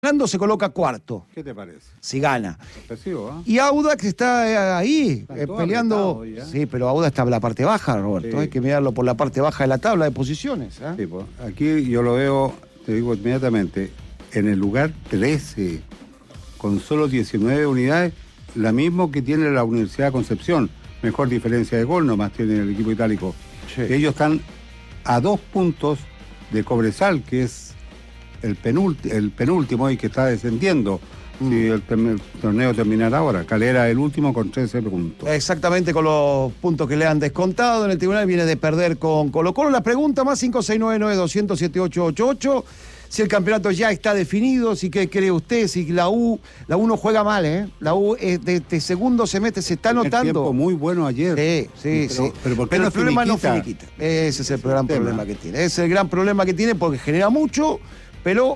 Ganando se coloca cuarto. ¿Qué te parece? Si gana. Sorpresivo, ¿eh? Y Audax está ahí, peleando. Sí, pero Audax está en la parte baja, Roberto. Sí. Hay que mirarlo por la parte baja de la tabla de posiciones. ¿Eh? Sí, pues, aquí yo lo veo, te digo inmediatamente, en el lugar 13, con solo 19 unidades, la misma que tiene la Universidad de Concepción. Mejor diferencia de gol nomás tiene el equipo itálico. Sí. Ellos están a 2 puntos de Cobresal, que es el penúltimo y que está descendiendo. Si el torneo terminara ahora. Calera el último con 13 puntos. Exactamente, con los puntos que le han descontado en el tribunal, viene de perder con Colo-Colo. La pregunta más 5699-200-7888. Si el campeonato ya está definido, si qué cree usted, si la U no juega mal, ¿eh? La U de segundo semestre se está notando. Un tiempo muy bueno ayer. Sí. Pero ¿por qué el no problema no finiquita? finiquita. Ese es el gran problema que tiene. Ese es el gran problema que tiene porque genera mucho, pero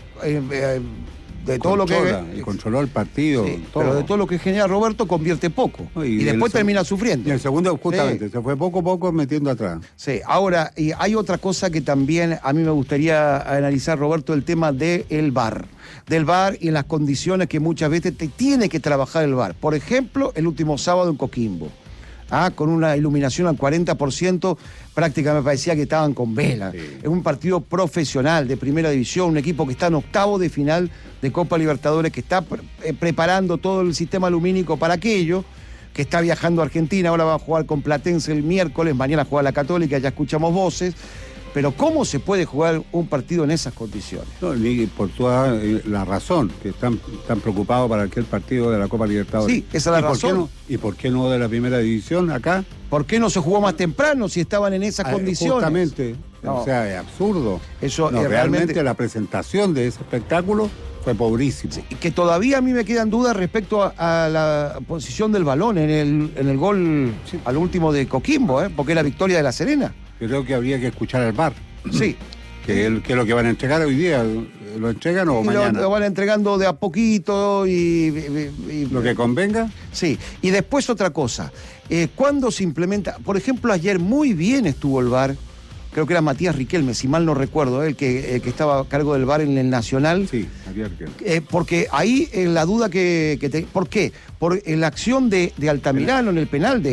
de todo lo que... Y controló el partido. Sí, todo. pero de todo lo que genera Roberto convierte poco. Y después termina sufriendo. Y el segundo, justamente, se fue poco a poco metiendo atrás. Sí, ahora, y hay otra cosa que también a mí me gustaría analizar, Roberto, el tema del VAR. Del VAR y las condiciones que muchas veces te tiene que trabajar el VAR. Por ejemplo, el último sábado en Coquimbo. Con una iluminación al 40%, prácticamente me parecía que estaban con vela. Sí. Es un partido profesional de primera división, un equipo que está en octavo de final de Copa Libertadores, que está preparando todo el sistema lumínico para aquello, que está viajando a Argentina, ahora va a jugar con Platense el miércoles, mañana juega la Católica, ya escuchamos voces. Pero ¿cómo se puede jugar un partido en esas condiciones? No, ni por toda la razón, que están preocupados para aquel partido de la Copa Libertadores. Sí, esa es la razón. ¿Y por qué no de la primera división acá? ¿Por qué no se jugó más temprano si estaban en esas condiciones? Justamente, no. O sea, es absurdo. Eso no, realmente la presentación de ese espectáculo fue pobrísimo. Sí, que todavía a mí me quedan dudas respecto a la posición del balón en el gol al último de Coquimbo, porque es la victoria de La Serena. Creo que habría que escuchar al VAR. Sí. Que es lo que van a entregar hoy día. ¿Lo entregan o mañana? Lo van entregando de a poquito y lo que convenga. Sí. Y después otra cosa. ¿Cuándo se implementa? Por ejemplo, ayer muy bien estuvo el VAR. Creo que era Matías Riquelme, si mal no recuerdo, el que estaba a cargo del VAR en el Nacional. Sí, Matías Riquelme. Porque ahí la duda ¿por qué? Por la acción de Altamirano en el penal.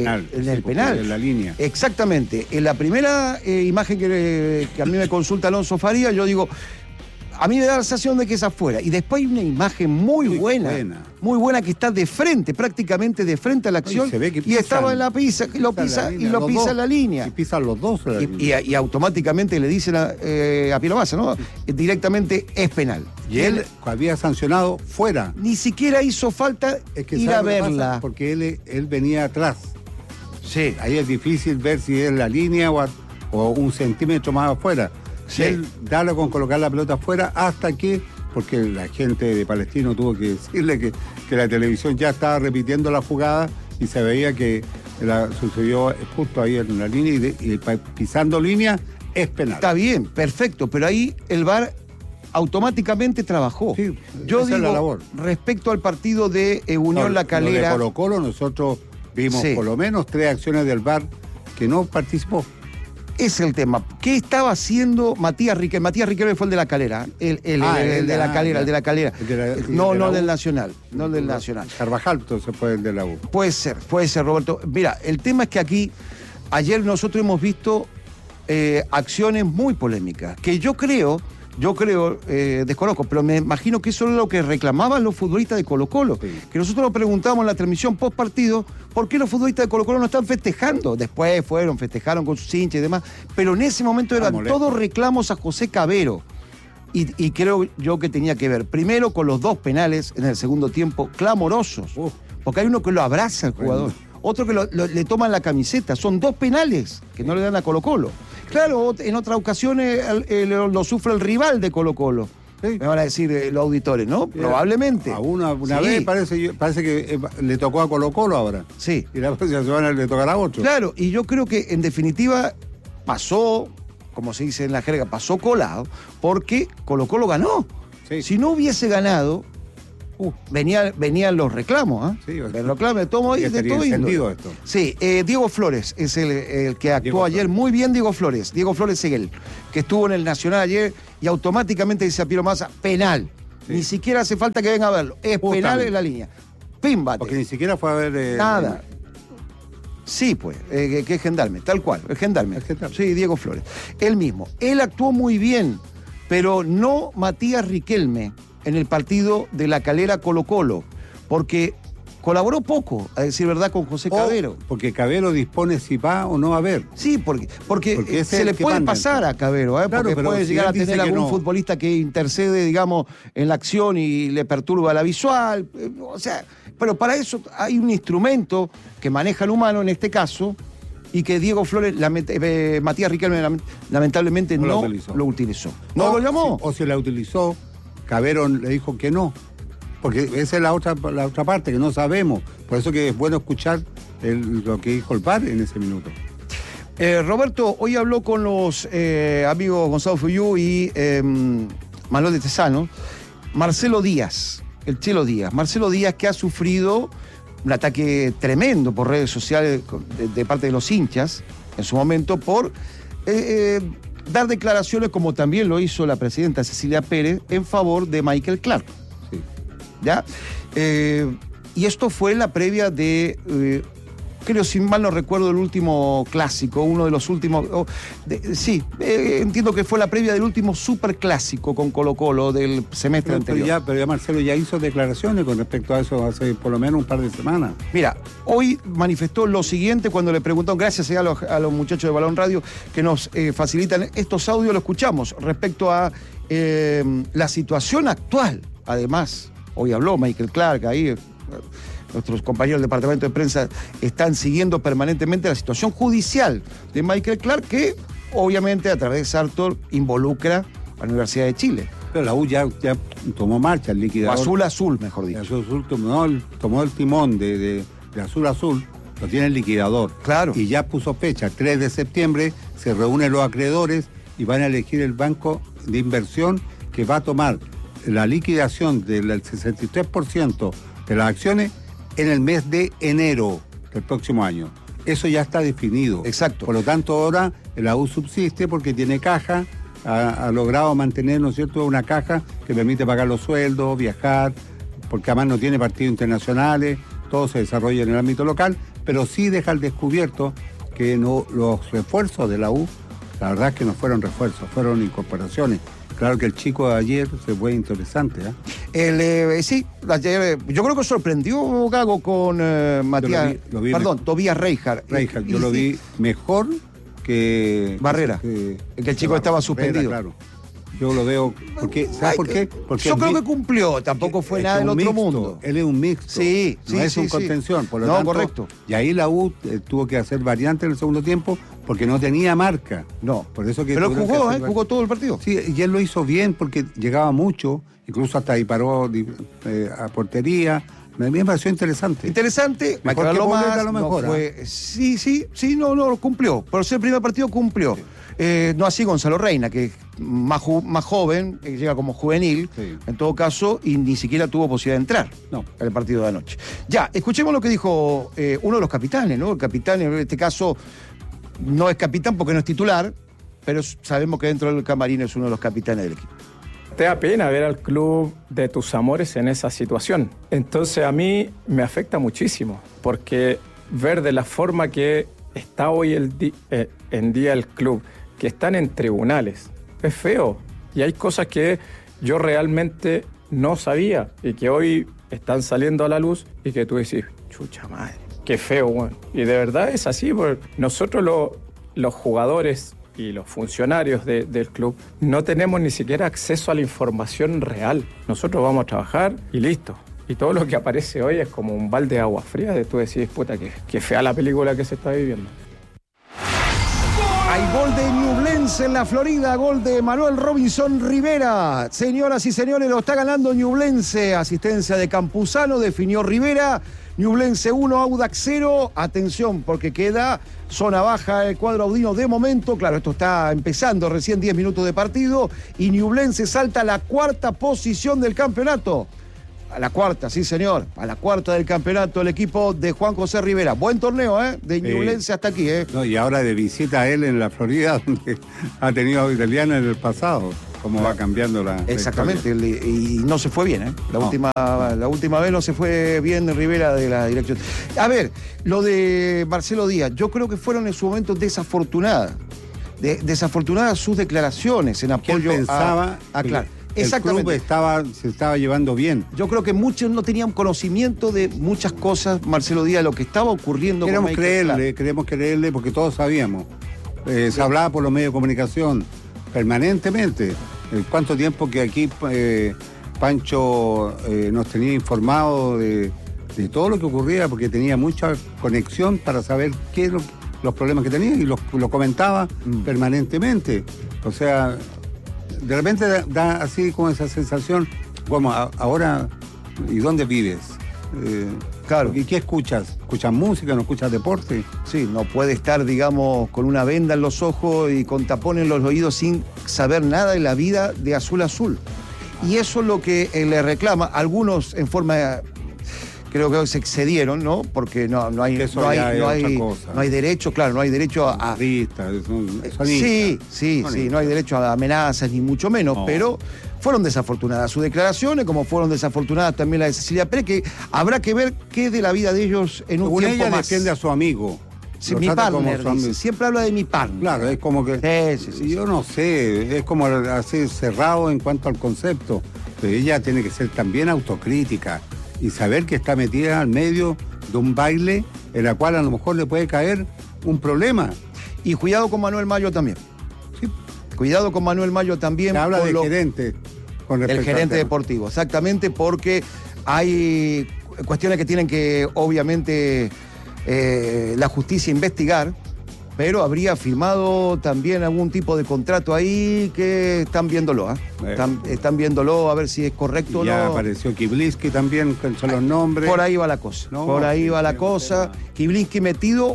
En la línea. Exactamente. En la primera imagen que a mí me consulta Alonso Faría, yo digo, a mí me da la sensación de que es afuera. Y después hay una imagen muy buena que está de frente, prácticamente de frente a la acción. Se ve que y estaba en la pisa, y lo pisa en la línea. Y pisan los dos. Y automáticamente le dicen a Piero Massa, ¿no? Directamente es penal. Y él había sancionado fuera. Ni siquiera hizo falta ir a verla. Porque él venía atrás. Sí. Ahí es difícil ver si es la línea o un centímetro más afuera. Sí. Él dale con colocar la pelota afuera hasta que, porque la gente de Palestino tuvo que decirle que la televisión ya estaba repitiendo la jugada y se veía que sucedió justo ahí en la línea y pisando línea es penal. Está bien, perfecto, pero ahí el VAR automáticamente trabajó. Sí, yo digo, la labor. Respecto al partido de Unión La Calera. De Colo-Colo nosotros vimos por lo menos 3 acciones del VAR que no participó. Es el tema. ¿Qué estaba haciendo Matías Riquelme? Matías Riquelme fue el de La Calera. El de La Calera. No del Nacional. No del Nacional. Carvajal entonces fue el de la U. Puede ser, Roberto. Mira, el tema es que aquí, ayer nosotros hemos visto acciones muy polémicas, que yo creo, desconozco, pero me imagino que eso es lo que reclamaban los futbolistas de Colo-Colo. Sí. Que nosotros lo preguntábamos en la transmisión post partido, ¿por qué los futbolistas de Colo-Colo no están festejando? Después festejaron con sus hinchas y demás, pero en ese momento eran todos reclamos a José Cabero. Y creo yo que tenía que ver, primero con los 2 penales en el segundo tiempo, clamorosos, porque hay uno que lo abraza al jugador, otro que le toman la camiseta, son 2 penales que no le dan a Colo-Colo. Claro, en otras ocasiones lo sufre el rival de Colo-Colo. Sí. Me van a decir los auditores, ¿no? Sí. Probablemente. A una vez parece que le tocó a Colo-Colo ahora. Sí. Y la próxima semana le tocará a otro. Claro, y yo creo que en definitiva pasó, como se dice en la jerga, pasó colado, porque Colo-Colo ganó. Sí. Si no hubiese ganado, venían los reclamos, Sí, los reclamos de todo índole. Sí, Diego Flores es el que actuó ayer muy bien. Diego Flores Seguel, que estuvo en el Nacional ayer y automáticamente dice a Piero Massa, penal. Sí. Ni siquiera hace falta que venga a verlo. Es penal en la línea. Pímbate. Porque ni siquiera fue a ver... Nada. Sí, pues, que es Gendarme, tal cual, el Gendarme. Sí, Diego Flores. Él mismo. Él actuó muy bien, pero no Matías Riquelme en el partido de La Calera Colo-Colo, porque colaboró poco, a decir verdad, con José Cabero. Porque Cabero dispone si va o no va a ver. Sí, porque se le puede pasar a Cabero, claro, porque puede llegar a tener algún futbolista que intercede, digamos, en la acción y le perturba la visual. O sea, pero para eso hay un instrumento que maneja el humano en este caso y que Diego Flores, Matías Riquelme lamentablemente no lo utilizó. ¿No lo llamó? O si la utilizó, Cabero le dijo que no. Porque esa es la otra parte que no sabemos. Por eso que es bueno escuchar lo que dijo el VAR en ese minuto. Roberto, hoy habló con los amigos Gonzalo Fuyú y Manuel de Tesano, Marcelo Díaz, el Chelo Díaz. Marcelo Díaz, que ha sufrido un ataque tremendo por redes sociales de parte de los hinchas en su momento por dar declaraciones, como también lo hizo la presidenta Cecilia Pérez, en favor de Michael Clark. ¿Ya? Y esto fue en la previa de, creo, si mal no recuerdo, el último clásico, uno de los últimos... entiendo que fue la previa del último superclásico con Colo-Colo del semestre anterior. Pero ya Marcelo ya hizo declaraciones con respecto a eso hace por lo menos un par de semanas. Mira, hoy manifestó lo siguiente cuando le preguntaron, gracias a los muchachos de Balón Radio que nos facilitan estos audios, lo escuchamos, respecto a la situación actual, además. Hoy habló Michael Clark, ahí nuestros compañeros del departamento de prensa están siguiendo permanentemente la situación judicial de Michael Clark, que obviamente a través de Sartor involucra a la Universidad de Chile. Pero la U ya tomó marcha, el liquidador. Azul, mejor dicho. Azul tomó el timón de Azul, lo tiene el liquidador. Claro. Y ya puso fecha, 3 de septiembre, se reúnen los acreedores y van a elegir el banco de inversión que va a tomar la liquidación del 63% de las acciones en el mes de enero del próximo año. Eso ya está definido. Exacto. Por lo tanto, ahora la U subsiste porque tiene caja, ha logrado mantener, ¿no es cierto?, una caja que permite pagar los sueldos, viajar, porque además no tiene partidos internacionales, todo se desarrolla en el ámbito local, pero sí deja al descubierto que los refuerzos de la U, la verdad es que no fueron refuerzos, fueron incorporaciones. Claro que el chico de ayer se fue interesante, sí, ayer, yo creo que sorprendió Gago con Matías, Tobías Reijar. Yo lo vi mejor que Barrera, que el chico estaba suspendido. Claro. Yo lo veo, ¿sabes por qué? Porque yo creo que cumplió, tampoco fue nada del otro mundo. Él es un mixto, no es un contención, por lo tanto, correcto. Y ahí la U tuvo que hacer variante en el segundo tiempo porque no tenía marca. No. Por eso que pero jugó todo el partido. Sí, y él lo hizo bien porque llegaba mucho, incluso hasta ahí paró a portería. Me pareció interesante. Mejor que Poblete a lo mejor. No, cumplió. Por ser el primer partido cumplió. Sí. No así Gonzalo Reina, que es más joven, llega como juvenil, en todo caso, y ni siquiera tuvo posibilidad de entrar en el partido de anoche. Ya, escuchemos lo que dijo uno de los capitanes, ¿no? El capitán, en este caso, no es capitán porque no es titular, pero sabemos que dentro del camarín es uno de los capitanes del equipo. Te da pena ver al club de tus amores en esa situación. Entonces a mí me afecta muchísimo, porque ver de la forma que está hoy en día el club, que están en tribunales, es feo. Y hay cosas que yo realmente no sabía y que hoy están saliendo a la luz y que tú decís, chucha madre, qué feo, bueno. Y de verdad es así, porque nosotros los jugadores y los funcionarios del club no tenemos ni siquiera acceso a la información real. Nosotros vamos a trabajar y listo. Y todo lo que aparece hoy es como un balde de agua fría de tú decís, puta, qué fea la película que se está viviendo. Hay gol de Ñublense en la Florida, gol de Manuel Robinson Rivera. Señoras y señores, lo está ganando Ñublense. Asistencia de Campuzano, definió Rivera. Ñublense 1, Audax 0. Atención, porque queda zona baja el cuadro audino de momento. Claro, esto está empezando, recién 10 minutos de partido. Y Ñublense salta a la cuarta posición del campeonato. A la cuarta, sí señor, a la cuarta del campeonato el equipo de Juan José Rivera. Buen torneo, de Ñublense hasta aquí, No, y ahora de visita a él en la Florida, donde ha tenido italiana en el pasado. cómo va cambiando la Exactamente, y no se fue bien, ¿eh? La última vez no se fue bien Rivera de la dirección. A ver, lo de Marcelo Díaz, yo creo que fueron en su momento desafortunadas. Desafortunadas sus declaraciones en apoyo él pensaba a Clark. El club se estaba llevando bien. Yo creo que muchos no tenían conocimiento de muchas cosas, Marcelo Díaz, lo que estaba ocurriendo con Michael Clark. Queremos creerle porque todos sabíamos. Se hablaba por los medios de comunicación permanentemente. ¿Cuánto tiempo que aquí Pancho nos tenía informado de todo lo que ocurría? Porque tenía mucha conexión para saber qué es los problemas que tenía y lo comentaba permanentemente. O sea, de repente da así como esa sensación, como ahora, ¿y dónde vives? Claro. ¿Y qué escuchas? ¿Escuchas música? ¿No escuchas deporte? Sí, no puede estar, digamos, con una venda en los ojos y con tapones en los oídos sin saber nada de la vida de Azul Azul. Y eso es lo que le reclama. Algunos en forma... Creo que se excedieron, ¿no? Porque no hay derecho, claro, no hay derecho a... Sí, no hay derecho a amenazas, ni mucho menos, pero fueron desafortunadas sus declaraciones, como fueron desafortunadas también las de Cecilia Pérez, que habrá que ver qué de la vida de ellos en un tiempo ella más. defiende a su amigo. Sí, mi partner, dice. Siempre habla de mi partner. Claro, es como que... Sí. Yo no sé, es como así cerrado en cuanto al concepto, pero ella tiene que ser también autocrítica y saber que está metida al medio de un baile en la cual a lo mejor le puede caer un problema. Y cuidado con Manuel Mayo también. Sí. Cuidado con Manuel Mayo también. Se habla del gerente. El gerente deportivo, exactamente, porque hay cuestiones que tienen que, obviamente, la justicia investigar, pero habría firmado también algún tipo de contrato ahí que están viéndolo, están viéndolo a ver si es correcto o no. Ya apareció Kiblinski también, con los nombres. Por ahí va la cosa, Kiblinski metido,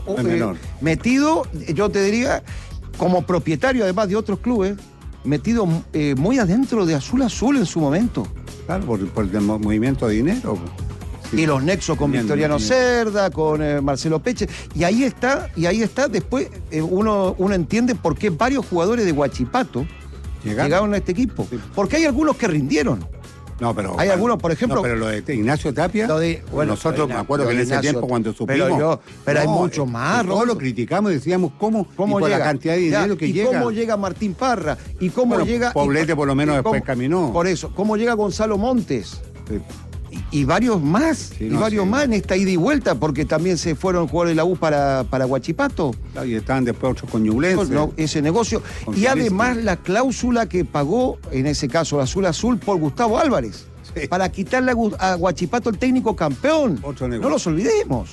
yo te diría, como propietario además de otros clubes, metido muy adentro de Azul Azul en su momento. Claro, por el movimiento de dinero. Sí. Y los nexos con Victoriano Cerda, con Marcelo Peche. Y ahí está, después uno entiende por qué varios jugadores de Huachipato llegaron a este equipo. Sí. Porque hay algunos que rindieron. No, pero... Hay algunos, por ejemplo... No, pero lo de Ignacio Tapia, nosotros me acuerdo que en ese tiempo cuando supimos... Pero hay mucho más, todos lo criticamos y decíamos cómo llega la cantidad de dinero que llega. ¿Y cómo llega Martín Parra? ¿Y cómo llega... Poblete por lo menos después caminó. Por eso, ¿cómo llega Gonzalo Montes? Sí. Y varios más, más en esta ida y vuelta, porque también se fueron jugadores de la U para Huachipato. Y estaban después otros con Ñublense. Ese negocio. Y además la cláusula que pagó, en ese caso Azul Azul, por Gustavo Álvarez, para quitarle a Huachipato el técnico campeón. Otro negocio. No los olvidemos.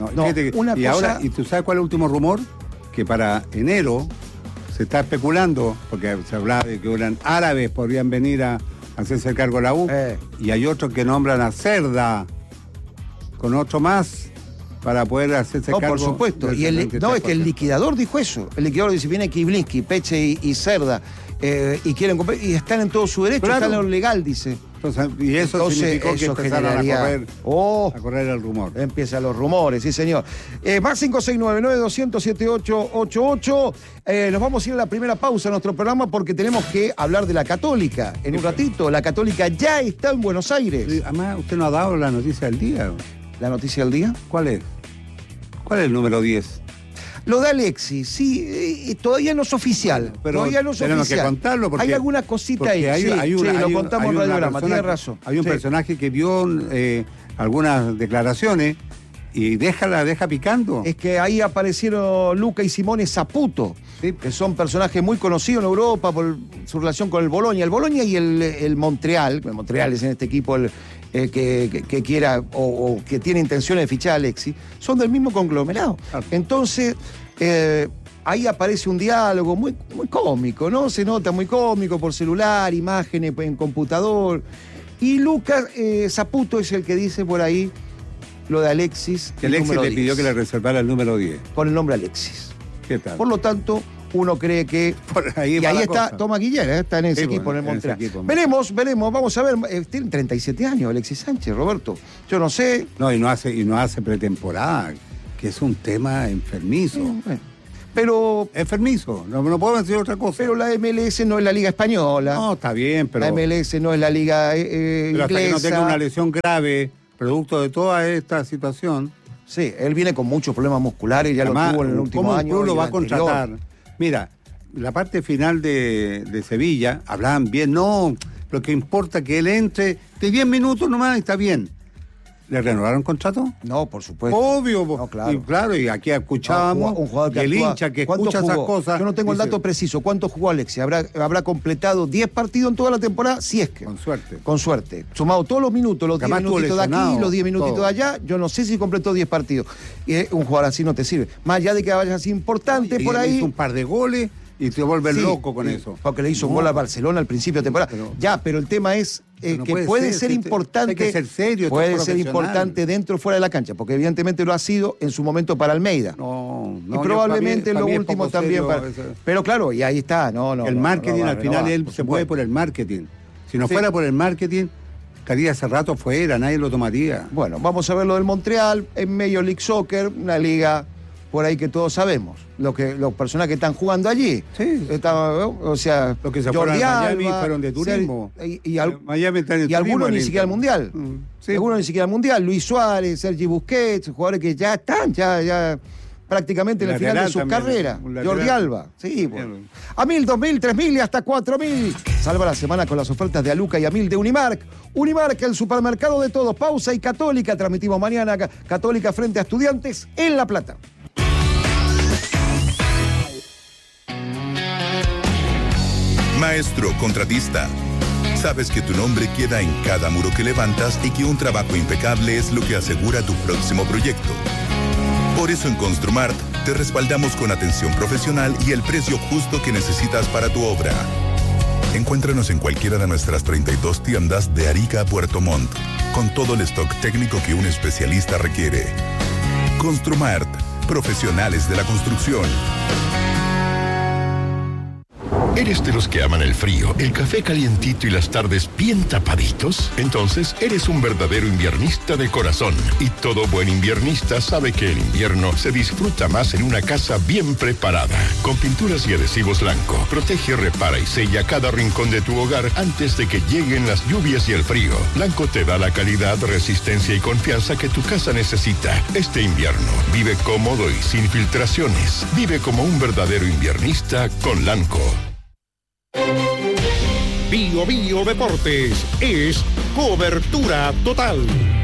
¿Y tú sabes cuál es el último rumor? Que para enero se está especulando, porque se hablaba de que eran árabes, podrían venir a hacerse cargo de la U, y hay otros que nombran a Cerda con otro más para poder hacerse cargo. Por supuesto. Y es que el liquidador dijo eso. El liquidador dice, viene Kiblinski, Peche y Cerda, y quieren comprar, y están en todo su derecho, están en lo legal, dice. Y eso significó que empezaron a correr el rumor. Empiezan los rumores, sí señor. Más 569-200-7888. Nos vamos a ir a la primera pausa de nuestro programa porque tenemos que hablar de la Católica en un ratito. La Católica ya está en Buenos Aires. Además, usted no ha dado la noticia del día. ¿La noticia del día? ¿Cuál es? ¿Cuál es el número 10? Lo de Alexis, sí, todavía no es oficial. Pero todavía no es tenemos oficial. Que contarlo porque hay alguna cosita ahí. Lo contamos en Radiograma, tiene razón. Hay un personaje que vio algunas declaraciones y deja picando. Es que ahí aparecieron Luca y Simone Saputo, que son personajes muy conocidos en Europa por su relación con el Boloña. El Boloña y el Montreal es en este equipo que quiera o que tiene intenciones de fichar a Alexis, son del mismo conglomerado. Claro. Entonces, ahí aparece un diálogo muy, muy cómico, ¿no? Se nota muy cómico por celular, imágenes en computador. Y Lucas Saputo es el que dice por ahí lo de Alexis. Que Alexis le pidió que le reservara el número 10. Con el nombre Alexis. ¿Qué tal? Por lo tanto, uno cree que... y ahí está Tomás Guillén, está en ese equipo, en el Montreal. Veremos, vamos a ver. Tiene 37 años Alexis Sánchez, Roberto. Yo no sé... No, y no hace pretemporada, que es un tema enfermizo. Pero enfermizo, no podemos decir otra cosa. Pero la MLS no es la liga española. No, está bien, pero... La MLS no es la liga pero inglesa. hasta que no tenga una lesión grave, producto de toda esta situación... Sí, él viene con muchos problemas musculares, ya además, lo tuvo en el último año. ¿Cómo lo va a contratar? Mira, la parte final de Sevilla, hablaban bien, no, lo que importa es que él entre de 10 minutos nomás y está bien. ¿Le renovaron contrato? No, por supuesto. Obvio, no, claro. Y claro, y aquí escuchábamos un jugador que el actúa, hincha que escucha esas cosas. Yo no tengo dice, el dato preciso. ¿Cuánto jugó Alexis? ¿Habrá completado 10 partidos en toda la temporada? Si es que. Con suerte. Con suerte. Sumado todos los minutos, los 10 minutitos de aquí, los 10 minutitos todo. de allá, yo no sé si completó 10 partidos. Y un jugador así no te sirve. Más allá de que vayas así importante por ahí. Hizo un par de goles y te vuelves loco con eso. Porque le hizo un gol a Barcelona al principio de temporada. Pero el tema es que puede ser importante. Hay que ser serio. Puede ser importante dentro o fuera de la cancha, porque evidentemente lo ha sido en su momento para Almeida. Y probablemente en lo último también para... Pero claro, y ahí está. El marketing al final él se mueve por el marketing. Si no fuera por el marketing, estaría hace rato fuera, nadie lo tomaría. Bueno, vamos a ver lo del Montreal en Major League Soccer, una liga por ahí que todos sabemos, los personas que están jugando allí. Sí. O sea, los que se fueron a Miami fueron de turismo. Miami está en el turismo, algunos ni siquiera al Mundial. Sí. Algunos ni siquiera al Mundial. Luis Suárez, Sergi Busquets, jugadores que ya están, ya prácticamente en el final de su carrera. Jordi Alba. Sí, bueno. A 1.000, 2.000, 3.000 y hasta 4.000. Salva la semana con las ofertas de Aluca y Amil de Unimark. Unimark, el supermercado de todos. Pausa y Católica. Transmitimos mañana Católica frente a Estudiantes en La Plata. Maestro contratista, sabes que tu nombre queda en cada muro que levantas y que un trabajo impecable es lo que asegura tu próximo proyecto. Por eso en Construmart te respaldamos con atención profesional y el precio justo que necesitas para tu obra. Encuéntranos en cualquiera de nuestras 32 tiendas de Arica a Puerto Montt, con todo el stock técnico que un especialista requiere. Construmart, profesionales de la construcción. ¿Eres de los que aman el frío, el café calientito y las tardes bien tapaditos? Entonces, eres un verdadero inviernista de corazón. Y todo buen inviernista sabe que el invierno se disfruta más en una casa bien preparada. Con pinturas y adhesivos Lanco, protege, repara y sella cada rincón de tu hogar antes de que lleguen las lluvias y el frío. Lanco te da la calidad, resistencia y confianza que tu casa necesita. Este invierno, vive cómodo y sin filtraciones. Vive como un verdadero inviernista con Lanco. Bio Bio Deportes es cobertura total.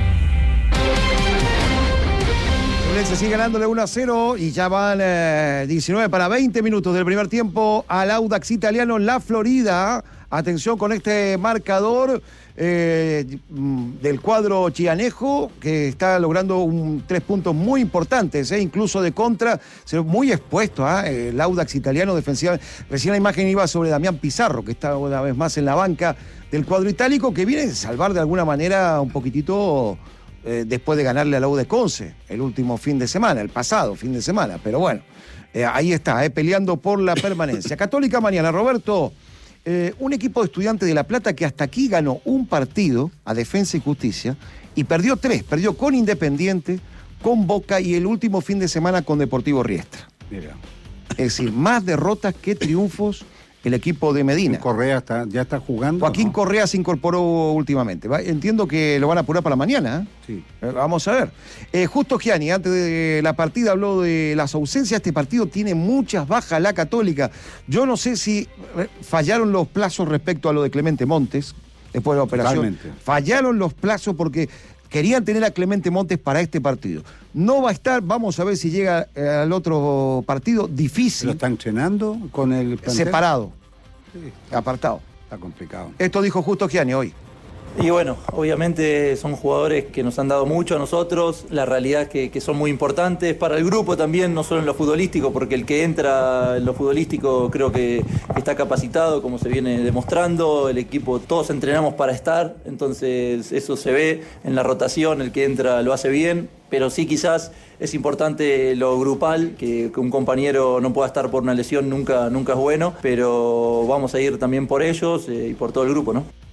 Se sigue ganándole 1-0 y ya van 19 para 20 minutos del primer tiempo al Audax Italiano en la Florida. Atención con este marcador del cuadro chianejo, que está logrando 3 puntos muy importantes, incluso de contra, muy expuesto el Audax Italiano defensiva. Recién la imagen iba sobre Damián Pizarro, que está una vez más en la banca del cuadro itálico, que viene a salvar de alguna manera un poquitito después de ganarle al Audax Conce el último fin de semana, el pasado fin de semana. Pero bueno, ahí está, peleando por la permanencia. Católica mañana, Roberto. Un equipo de Estudiantes de La Plata que hasta aquí ganó un partido a Defensa y Justicia y perdió 3. Perdió con Independiente, con Boca y el último fin de semana con Deportivo Riestra. Mira. Es decir, más derrotas que triunfos el equipo de Medina. Correa ya está jugando. Joaquín Correa se incorporó últimamente. Entiendo que lo van a apurar para mañana. Sí. Vamos a ver. Justo Gianni, antes de la partida, habló de las ausencias. Este partido tiene muchas bajas la Católica. Yo no sé si fallaron los plazos respecto a lo de Clemente Montes, después de la operación. Totalmente. Fallaron los plazos porque querían tener a Clemente Montes para este partido. No va a estar, vamos a ver si llega al otro partido, difícil. ¿Lo están entrenando con el plantel? Separado, Sí. apartado. Está complicado. Esto dijo justo Gianni hoy. Y bueno, obviamente son jugadores que nos han dado mucho a nosotros, la realidad es que son muy importantes para el grupo también, no solo en lo futbolístico, porque el que entra en lo futbolístico creo que está capacitado, como se viene demostrando, el equipo, todos entrenamos para estar, entonces eso se ve en la rotación, el que entra lo hace bien, pero sí quizás es importante lo grupal, que un compañero no pueda estar por una lesión nunca es bueno, pero vamos a ir también por ellos y por todo el grupo, ¿no?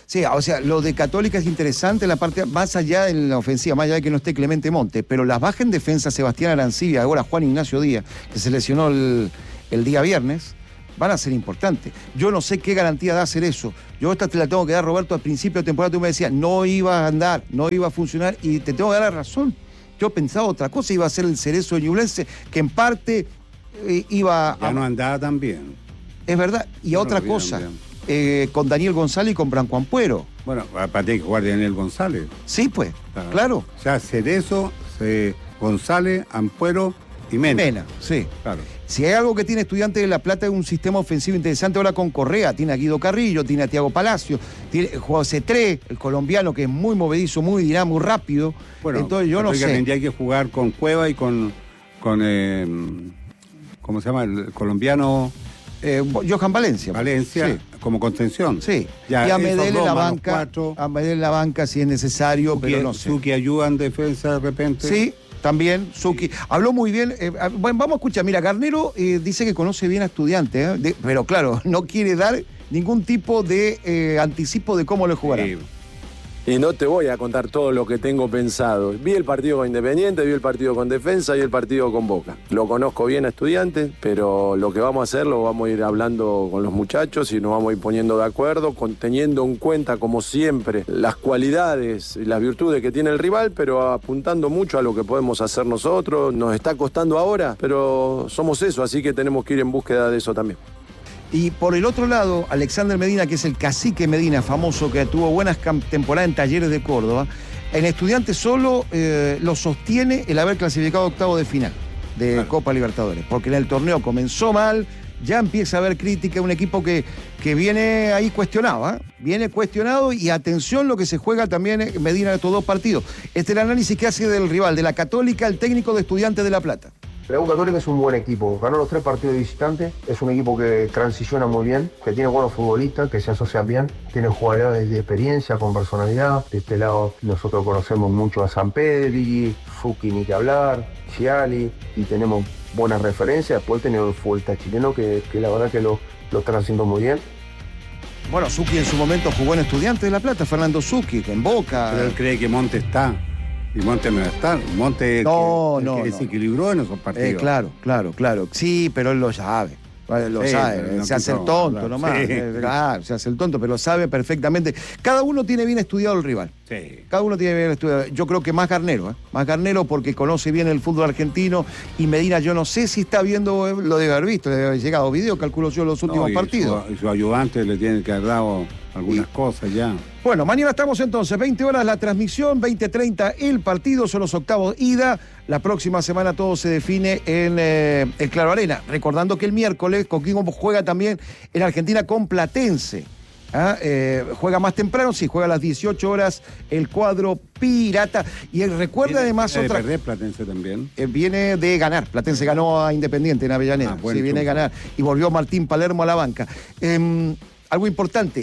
Sí, o sea, lo de Católica es interesante, la parte más allá de la ofensiva, más allá de que no esté Clemente Monte, pero las bajas en defensa, Sebastián Arancibia, ahora Juan Ignacio Díaz, que se lesionó el día viernes, van a ser importantes. Yo no sé qué garantía da hacer eso. Yo esta te la tengo que dar, Roberto, al principio de temporada tú me decías, no iba a andar, no iba a funcionar, y te tengo que dar la razón. Yo pensaba otra cosa, iba a ser el Cerezo de Ñublense, que en parte iba ya no andaba tan bien. Es verdad, y No otra cosa, con Daniel González y con Branco Ampuero. Bueno, para ti que jugar Daniel González. Sí, pues, claro. O sea, Cerezo, González, Ampuero y Mena. Sí. Claro. Si hay algo que tiene Estudiantes de La Plata es un sistema ofensivo interesante ahora con Correa. Tiene a Guido Carrillo, tiene a Thiago Palacio, tiene José Tre, el colombiano, que es muy movedizo, muy dinámico, muy rápido. Bueno, entonces yo no sé. Tendría que jugar con Cueva y con ¿cómo se llama? El colombiano... Johan Valencia. Valencia, sí. Como contención. Sí. Ya, y a Medel en la banca. 4, a Medel en la banca si es necesario, pero no sé. Suki ayuda en defensa de repente. Sí. También, Suki. Sí. Habló muy bien. Bueno, vamos a escuchar. Mira, Garnero dice que conoce bien a Estudiantes, pero claro, no quiere dar ningún tipo de anticipo de cómo le jugará. Sí. Y no te voy a contar todo lo que tengo pensado. Vi el partido con Independiente, vi el partido con Defensa y el partido con Boca. Lo conozco bien a Estudiantes, pero lo que vamos a hacer lo vamos a ir hablando con los muchachos y nos vamos a ir poniendo de acuerdo, teniendo en cuenta, como siempre, las cualidades y las virtudes que tiene el rival, pero apuntando mucho a lo que podemos hacer nosotros. Nos está costando ahora, pero somos eso, así que tenemos que ir en búsqueda de eso también. Y por el otro lado, Alexander Medina, que es el cacique Medina, famoso, que tuvo buenas temporadas en Talleres de Córdoba, en Estudiantes solo lo sostiene el haber clasificado octavo de final de Copa Libertadores, porque en el torneo comenzó mal, ya empieza a haber crítica, un equipo que viene ahí cuestionado, viene cuestionado, y atención lo que se juega también Medina de estos dos partidos. Este es el análisis que hace del rival, de la Católica, el técnico de Estudiantes de La Plata. La U Católica es un buen equipo, ganó los 3 partidos de visitante, es un equipo que transiciona muy bien, que tiene buenos futbolistas, que se asocian bien, tiene jugadores de experiencia, con personalidad. De este lado nosotros conocemos mucho a Sampedri, Suki ni que hablar, Ciali, y tenemos buenas referencias. Después tenemos el futbolista chileno que la verdad que lo están haciendo muy bien. Bueno, Suki en su momento jugó en Estudiantes de La Plata, Fernando Suki, en Boca. Pero él cree que Monte está. Y Monte no está. Monte que desequilibró en esos partidos. Claro. Sí, pero él lo sabe. Lo sabe. No se hace el tonto nomás. Sí. Claro, se hace el tonto, pero lo sabe perfectamente. Cada uno tiene bien estudiado el rival. Sí. Cada uno tiene bien estudiado. Yo creo que más Garnero, Más Garnero porque conoce bien el fútbol argentino. Y Medina, yo no sé si está viendo, lo debe haber visto, debe haber llegado video, calculo yo, los últimos partidos. Y su ayudante le tiene que haber dado algunas cosas ya. Bueno, mañana estamos entonces, 20 horas la transmisión, 20:30 el partido, son los octavos ida. La próxima semana todo se define en el Claro Arena. Recordando que el miércoles Coquimbo juega también en Argentina con Platense. Juega más temprano, sí, juega a las 18 horas el cuadro Pirata. Y recuerda además viene otra. De perder Platense también. Viene de ganar. Platense ganó a Independiente en Avellaneda. Sí, viene a ganar. Y volvió Martín Palermo a la banca. Algo importante.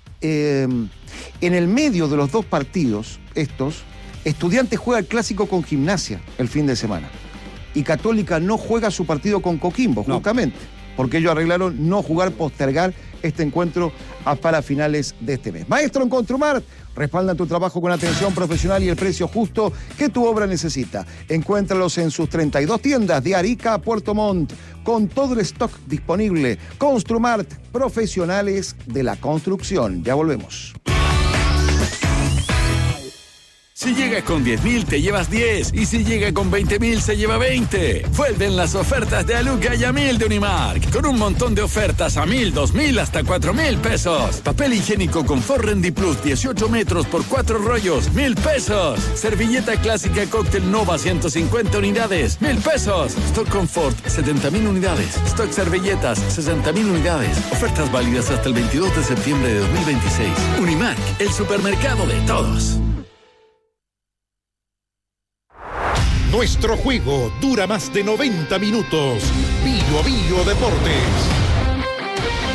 En el medio de los dos partidos, Estudiantes juega el clásico con Gimnasia el fin de semana. Y Católica no juega su partido con Coquimbo, justamente. Porque ellos arreglaron no jugar, postergar este encuentro para finales de este mes. Maestro en Construmart, respalda tu trabajo con atención profesional y el precio justo que tu obra necesita. Encuéntralos en sus 32 tiendas de Arica a Puerto Montt, con todo el stock disponible. Construmart, profesionales de la construcción. Ya volvemos. Si llega con 10.000 te llevas 10 y si llega con 20.000 se lleva 20. Vuelven las ofertas de Aluca y a 1.000 de Unimark, con un montón de ofertas a 1.000, 2.000 hasta 4.000 pesos. Papel higiénico Confort Rendi Plus 18 metros por 4 rollos, 1.000 pesos. Servilleta clásica Cóctel Nova 150 unidades, 1.000 pesos. Stock Confort 70.000 unidades. Stock servilletas 60.000 unidades. Ofertas válidas hasta el 22 de septiembre de 2026. Unimark, el supermercado de todos. Nuestro juego dura más de 90 minutos. Bio Deportes.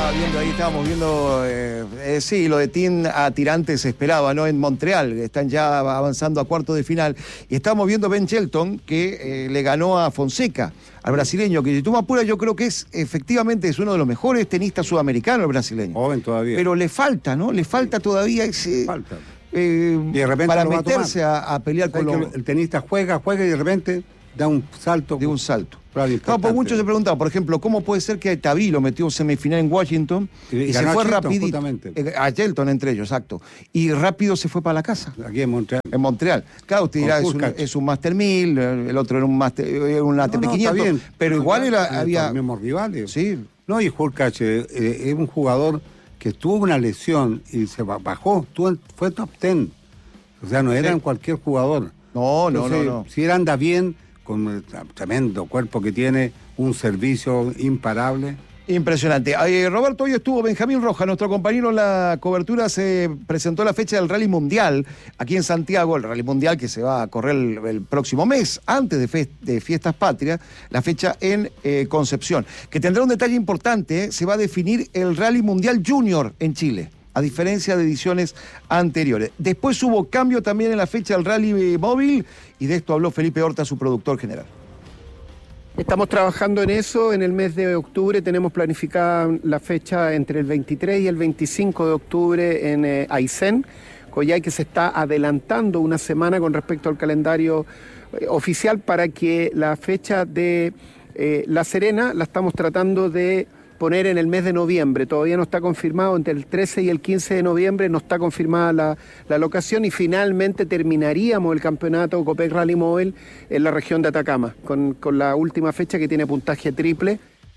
Estábamos viendo, sí, lo de Team a Tirantes se esperaba, ¿no? En Montreal, están ya avanzando a cuartos de final. Y estábamos viendo Ben Shelton, que le ganó a Fonseca, al brasileño, que si tú me apuras, yo creo que efectivamente es uno de los mejores tenistas sudamericanos, el brasileño. Joven todavía. Pero le falta, ¿no? Le falta todavía ese... Falta. Y de repente para meterse a pelear con los... El tenista juega y de repente da un salto. De un salto. No, pues muchos se preguntaban, por ejemplo, ¿cómo puede ser que Taví lo metió en semifinal en Washington y se fue rapidito? A Shelton entre ellos, exacto. Y rápido se fue para la casa. Aquí en Montreal. En Montreal. Claro, usted dirá, es un Master 1000, el otro era un ATP 500, pero igual había... Los mismos rivales. Sí. No, y Hurkacz es un jugador que tuvo una lesión y se bajó, fue top 10. O sea, no era cualquier jugador. Entonces, no. Si él anda bien, con el tremendo cuerpo que tiene, un servicio imparable. Impresionante. Roberto, hoy estuvo Benjamín Rojas, nuestro compañero en la cobertura, se presentó la fecha del Rally Mundial aquí en Santiago, el Rally Mundial que se va a correr el próximo mes, antes de Fiestas Patrias, la fecha en Concepción, que tendrá un detalle importante, se va a definir el Rally Mundial Junior en Chile, a diferencia de ediciones anteriores. Después hubo cambio también en la fecha del Rally Móvil, y de esto habló Felipe Horta, su productor general. Estamos trabajando en eso. En el mes de octubre tenemos planificada la fecha entre el 23 y el 25 de octubre en Aysén, Coyhai, que se está adelantando una semana con respecto al calendario oficial para que la fecha de La Serena la estamos tratando de poner en el mes de noviembre. Todavía no está confirmado, entre el 13 y el 15 de noviembre no está confirmada la locación, y finalmente terminaríamos el campeonato Copec Rally Móvil en la región de Atacama, con la última fecha que tiene puntaje triple.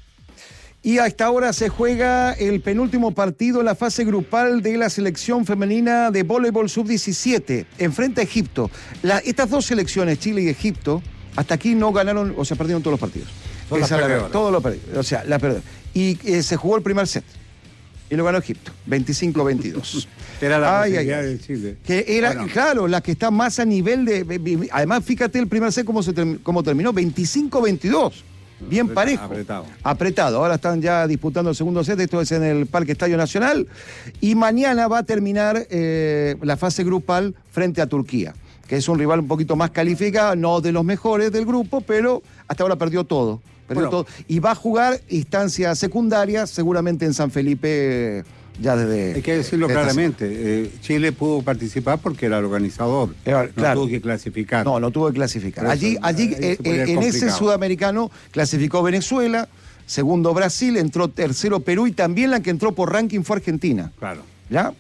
Y a esta hora se juega el penúltimo partido en la fase grupal de la selección femenina de voleibol sub-17, enfrente a Egipto. Estas dos selecciones, Chile y Egipto, hasta aquí no ganaron, o sea, perdieron todos los partidos. Todos los partidos, o sea, la perdieron. Y se jugó el primer set. Y lo ganó Egipto, 25-22. Era la posibilidad de Chile. Que era, claro, la que está más a nivel de... Además, fíjate el primer set cómo terminó, 25-22. Bien parejo. Apretado. Ahora están ya disputando el segundo set. Esto es en el Parque Estadio Nacional. Y mañana va a terminar la fase grupal frente a Turquía, que es un rival un poquito más calificado, no de los mejores del grupo, pero hasta ahora perdió todo. Todo. Y va a jugar instancias secundarias, seguramente en San Felipe, ya desde... Hay que decirlo claramente, Chile pudo participar porque era el organizador, no tuvo que clasificar. No tuvo que clasificar. Allí en ese sudamericano clasificó Venezuela, segundo Brasil, entró tercero Perú, y también la que entró por ranking fue Argentina. Claro. ¿Ya?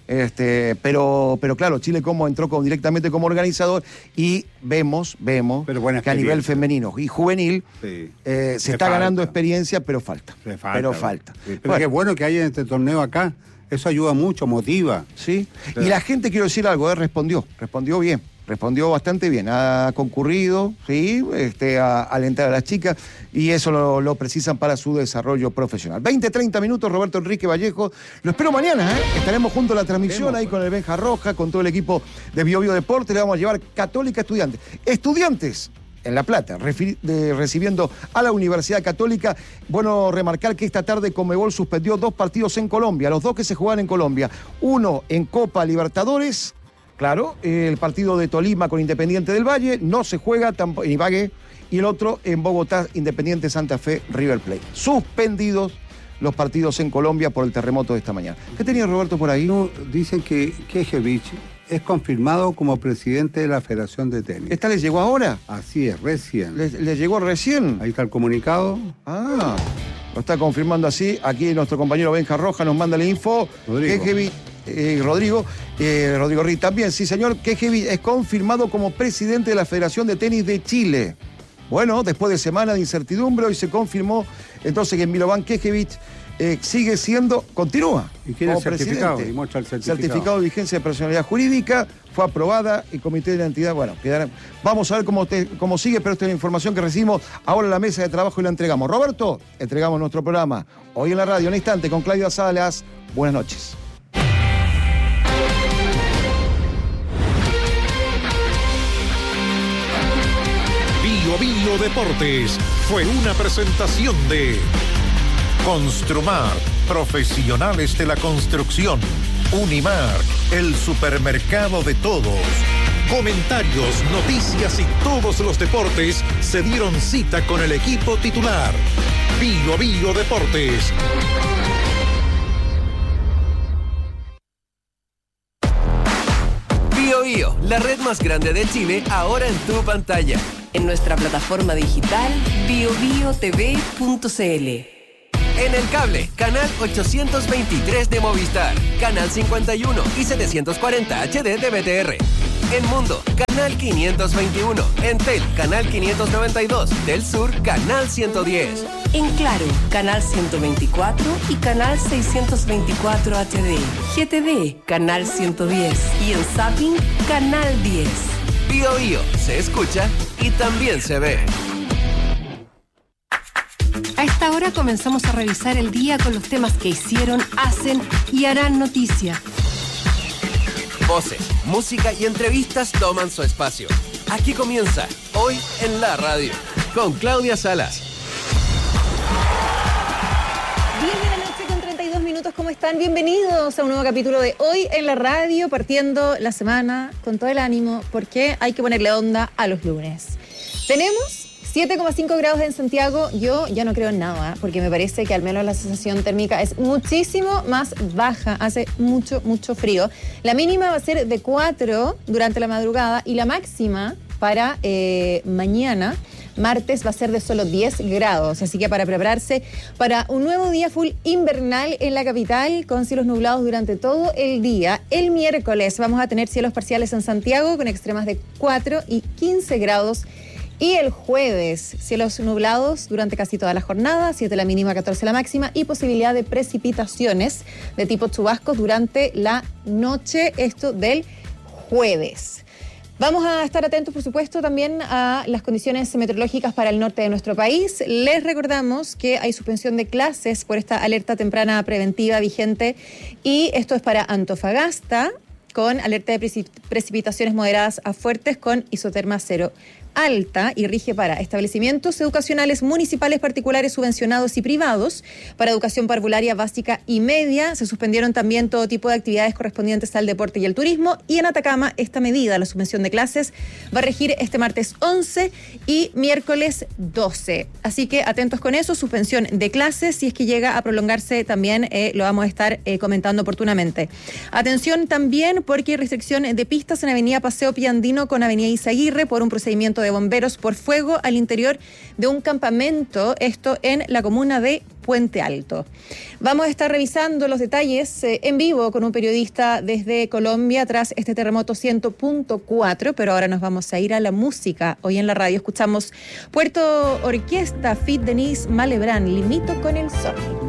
Pero claro, Chile entró directamente como organizador, y vemos que a nivel femenino y juvenil se está ganando experiencia, pero falta. Pero qué bueno que haya en este torneo acá, eso ayuda mucho, motiva. Sí, y la gente, quiero decir algo, respondió bien. Respondió bastante bien, ha concurrido, ¿sí? A alentar a las chicas, y eso lo precisan para su desarrollo profesional. 20-30 minutos, Roberto Enrique Vallejo. Lo espero mañana, ¿eh? Estaremos junto a la transmisión ahí con el Benja Roja, con todo el equipo de Bio Deporte. Le vamos a llevar Católica Estudiantes. Estudiantes en La Plata, recibiendo a la Universidad Católica. Bueno, remarcar que esta tarde Conmebol suspendió 2 partidos en Colombia, los 2 que se juegan en Colombia. Uno en Copa Libertadores. Claro, el partido de Tolima con Independiente del Valle no se juega en Ibagué, y el otro en Bogotá, Independiente Santa Fe, River Plate. Suspendidos los partidos en Colombia por el terremoto de esta mañana. ¿Qué tenía Roberto por ahí? No, dicen que Kejevich es confirmado como presidente de la Federación de Tenis. ¿Esta les llegó ahora? Así es, recién. ¿Les llegó recién? Ahí está el comunicado. Lo está confirmando así. Aquí nuestro compañero Benja Roja nos manda la info. Rodrigo Rí también, sí señor. Kejevich es confirmado como presidente de la Federación de Tenis de Chile. Bueno, después de semana de incertidumbre, hoy se confirmó entonces que Milovan Kejevich continúa. ¿Y quién es el certificado? Y muestra el certificado de vigencia de personalidad jurídica, fue aprobada, y comité de identidad, vamos a ver cómo sigue, pero esta es la información que recibimos ahora en la mesa de trabajo y la entregamos. Roberto, entregamos nuestro programa hoy en la radio, en instante, con Claudia Salas. Buenas noches. Bio Deportes fue una presentación de Construmart, Profesionales de la construcción. Unimark, el supermercado de todos. Comentarios, noticias y todos los deportes se dieron cita con el equipo titular. Bio Bio Deportes. Bio Bio, la red más grande de Chile, ahora en tu pantalla. En nuestra plataforma digital biobiotv.cl. En el cable, canal 823 de Movistar, canal 51 y 740 HD de BTR. En Mundo, canal 521. En Tel, canal 592. Del Sur, canal 110. En Claro, canal 124 y canal 624 HD. GTV, canal 110. Y en Zapping, canal 10. Bio Bio, se escucha y también se ve. A esta hora comenzamos a revisar el día con los temas que hicieron, hacen y harán noticia. Voces, música y entrevistas toman su espacio. Aquí comienza, Hoy en la Radio, con Claudia Salas. 10 de la noche con 32 minutos, ¿cómo están? Bienvenidos a un nuevo capítulo de Hoy en la Radio, partiendo la semana con todo el ánimo, porque hay que ponerle onda a los lunes. Tenemos 7,5 grados en Santiago. Yo ya no creo en nada, porque me parece que al menos la sensación térmica es muchísimo más baja. Hace mucho, mucho frío. La mínima va a ser de 4 durante la madrugada y la máxima para mañana, martes, va a ser de solo 10 grados. Así que para prepararse para un nuevo día full invernal en la capital, con cielos nublados durante todo el día. El miércoles vamos a tener cielos parciales en Santiago, con extremas de 4 y 15 grados. Y el jueves, cielos nublados durante casi toda la jornada, 7 la mínima, 14 la máxima, y posibilidad de precipitaciones de tipo chubascos durante la noche, esto del jueves. Vamos a estar atentos, por supuesto, también a las condiciones meteorológicas para el norte de nuestro país. Les recordamos que hay suspensión de clases por esta alerta temprana preventiva vigente, y esto es para Antofagasta, con alerta de precipitaciones moderadas a fuertes con isoterma cero alta, y rige para establecimientos educacionales municipales, particulares, subvencionados y privados para educación parvularia básica y media. Se suspendieron también todo tipo de actividades correspondientes al deporte y el turismo, y en Atacama esta medida, la suspensión de clases, va a regir este martes 11 y miércoles 12. Así que atentos con eso, suspensión de clases. Si es que llega a prolongarse también lo vamos a estar comentando oportunamente. Atención también porque hay restricción de pistas en Avenida Paseo Piandino con Avenida Izaguirre por un procedimiento de bomberos por fuego al interior de un campamento, esto en la comuna de Puente Alto. Vamos a estar revisando los detalles en vivo con un periodista desde Colombia tras este terremoto 100.4, pero ahora nos vamos a ir a la música. Hoy en la radio escuchamos Puerto Orquesta, feat. Denise Malebrán, Limito con el Sol.